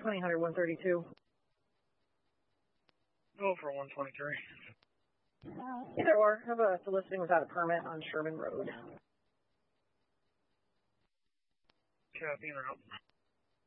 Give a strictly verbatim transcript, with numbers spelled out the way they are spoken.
twenty hundred, one thirty-two. Go for one twenty-three. Either or. Have a soliciting without a permit on Sherman Road. Kathy, interrupt.